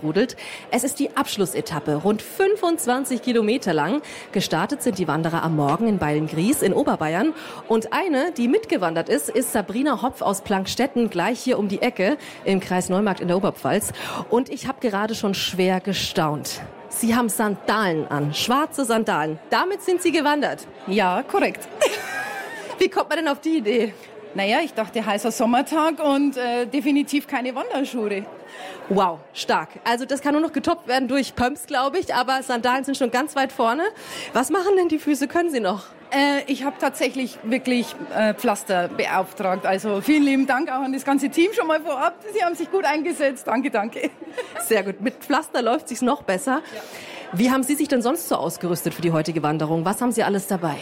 trudelt. Es ist die Abschlussetappe, rund 25 Kilometer lang. Gestartet sind die Wanderer am Morgen in Beilngries in Oberbayern. Und eine, die mitgewandert ist Sabrina Hopf aus Plankstetten, gleich hier um die Ecke im Kreis Neumarkt in der Oberpfalz. Und ich habe gerade schon schwer gestaunt. Sie haben Sandalen an, schwarze Sandalen. Damit sind Sie gewandert? Ja, korrekt. Wie kommt man denn auf die Idee? Naja, ich dachte, heißer Sommertag und definitiv keine Wanderschuhe. Wow, stark. Also das kann nur noch getoppt werden durch Pumps, glaube ich, aber Sandalen sind schon ganz weit vorne. Was machen denn die Füße? Können Sie noch? Ich habe tatsächlich wirklich Pflaster beauftragt. Also vielen lieben Dank auch an das ganze Team schon mal vorab. Sie haben sich gut eingesetzt. Danke, danke. Sehr gut. Mit Pflaster läuft sich's noch besser. Ja. Wie haben Sie sich denn sonst so ausgerüstet für die heutige Wanderung? Was haben Sie alles dabei?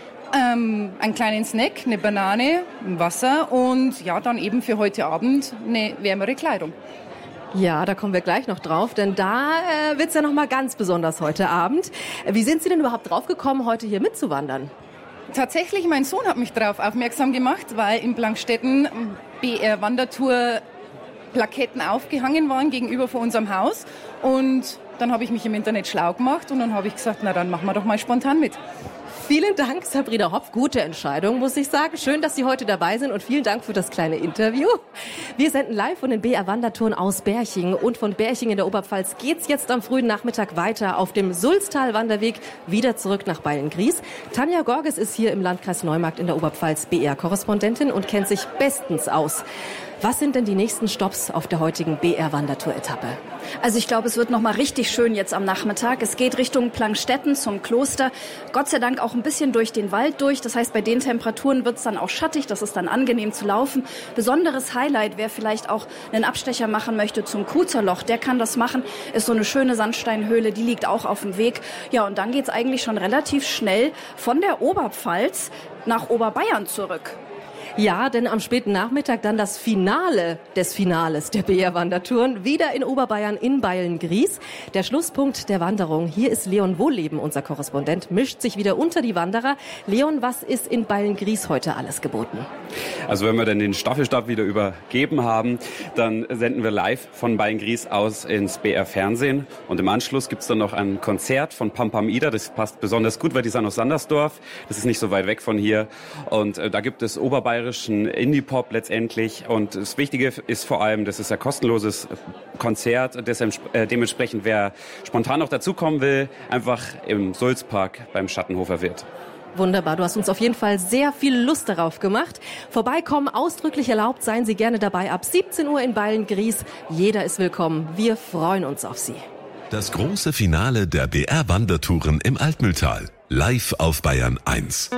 Einen kleinen Snack, eine Banane, ein Wasser und ja, dann eben für heute Abend eine wärmere Kleidung. Ja, da kommen wir gleich noch drauf, denn da wird's ja noch mal ganz besonders heute Abend. Wie sind Sie denn überhaupt draufgekommen, heute hier mitzuwandern? Tatsächlich, mein Sohn hat mich darauf aufmerksam gemacht, weil in Plankstetten BR-Wandertour Plaketten aufgehangen waren gegenüber von unserem Haus. Und dann habe ich mich im Internet schlau gemacht und dann habe ich gesagt, na dann machen wir doch mal spontan mit. Vielen Dank, Sabrina Hopf. Gute Entscheidung, muss ich sagen. Schön, dass Sie heute dabei sind und vielen Dank für das kleine Interview. Wir senden live von den BR-Wandertouren aus Berching und von Berching in der Oberpfalz geht's jetzt am frühen Nachmittag weiter auf dem Sulztal-Wanderweg wieder zurück nach Beilngries. Tanja Gorges ist hier im Landkreis Neumarkt in der Oberpfalz BR-Korrespondentin und kennt sich bestens aus. Was sind denn die nächsten Stopps auf der heutigen BR-Wandertour-Etappe? Also ich glaube, es wird noch mal richtig schön jetzt am Nachmittag. Es geht Richtung Plankstetten zum Kloster. Gott sei Dank auch ein bisschen durch den Wald durch. Das heißt, bei den Temperaturen wird es dann auch schattig. Das ist dann angenehm zu laufen. Besonderes Highlight, wer vielleicht auch einen Abstecher machen möchte zum Kuzerloch, der kann das machen. Ist so eine schöne Sandsteinhöhle, die liegt auch auf dem Weg. Ja, und dann geht es eigentlich schon relativ schnell von der Oberpfalz nach Oberbayern zurück. Ja, denn am späten Nachmittag dann das Finale des Finales der BR-Wandertouren. Wieder in Oberbayern in Beilngries. Der Schlusspunkt der Wanderung. Hier ist Leon Wohlleben, unser Korrespondent, mischt sich wieder unter die Wanderer. Leon, was ist in Beilngries heute alles geboten? Also wenn wir dann den Staffelstab wieder übergeben haben, dann senden wir live von Beilngries aus ins BR-Fernsehen. Und im Anschluss gibt's dann noch ein Konzert von Pam Pam Ida. Das passt besonders gut, weil die sind aus Sandersdorf. Das ist nicht so weit weg von hier. Und da gibt es oberbayerischen Indie-Pop letztendlich. Und das Wichtige ist vor allem, das ist ein kostenloses Konzert. Dementsprechend, wer spontan noch dazukommen will, einfach im Sulzpark beim Schattenhofer Wirt. Wunderbar, du hast uns auf jeden Fall sehr viel Lust darauf gemacht. Vorbeikommen, ausdrücklich erlaubt, seien Sie gerne dabei ab 17 Uhr in Beilngries. Jeder ist willkommen. Wir freuen uns auf Sie. Das große Finale der BR-Wandertouren im Altmühltal. Live auf Bayern 1.